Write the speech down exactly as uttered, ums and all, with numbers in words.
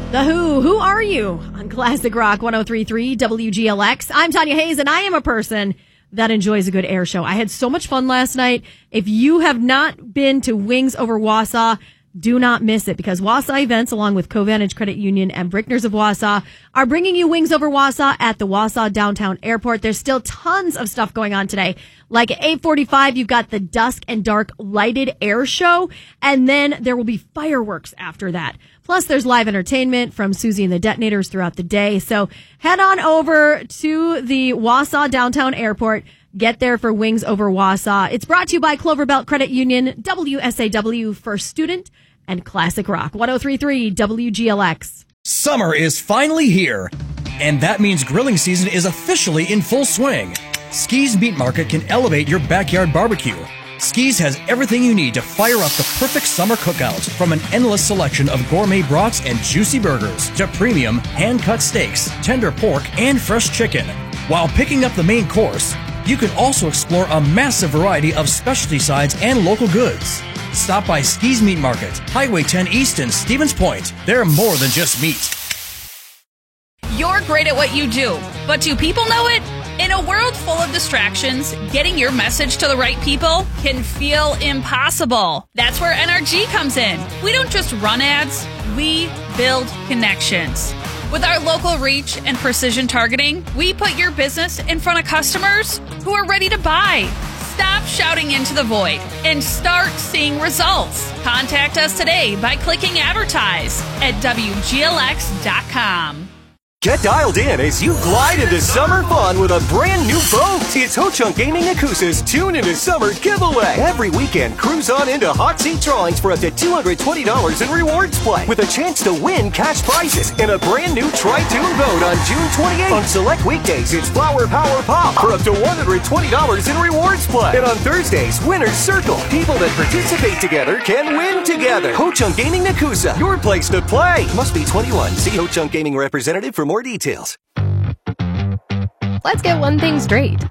The Who, Who Are You? On Classic Rock one oh three point three W G L X. I'm Tanya Hayes, and I am a person that enjoys a good air show. I had so much fun last night. If you have not been to Wings Over Wausau, do not miss it, because Wausau Events, along with Covantage Credit Union and Brickners of Wausau, are bringing you Wings Over Wausau at the Wausau Downtown Airport. There's still tons of stuff going on today. Like at eight forty-five, you've got the Dusk and Dark Lighted Air Show, and then there will be fireworks after that. Plus, there's live entertainment from Susie and the Detonators throughout the day. So head on over to the Wausau Downtown Airport. Get there for Wings Over Wausau. It's brought to you by Cloverbelt Credit Union, W S A W First Student, and Classic Rock one oh three point three W G L X. Summer is finally here, and that means grilling season is officially in full swing. Ski's Meat Market can elevate your backyard barbecue. Ski's has everything you need to fire up the perfect summer cookout, from an endless selection of gourmet brats and juicy burgers to premium hand-cut steaks, tender pork, and fresh chicken. While picking up the main course, you can also explore a massive variety of specialty sides and local goods. Stop by Ski's Meat Market, Highway ten East in Stevens Point. They're more than just meat. You're great at what you do, but do people know it? In a world full of distractions, getting your message to the right people can feel impossible. That's where N R G comes in. We don't just run ads, we build connections. With our local reach and precision targeting, we put your business in front of customers who are ready to buy. Stop shouting into the void and start seeing results. Contact us today by clicking advertise at W G L X dot com. Get dialed in as you glide into summer fun with a brand new boat. It's Ho-Chunk Gaming Nakusa's Tune Into Summer giveaway. Every weekend, cruise on into hot seat drawings for up to two hundred twenty dollars in rewards play, with a chance to win cash prizes and a brand new Tri-Tune boat on June twenty-eighth. On select weekdays, it's Flower Power Pop for up to one hundred twenty dollars in rewards play. And on Thursdays, Winner's Circle. People that participate together can win together. Ho-Chunk Gaming Nakusa, your place to play. Must be twenty-one. See Ho-Chunk Gaming representative for more details. Let's get one thing straight.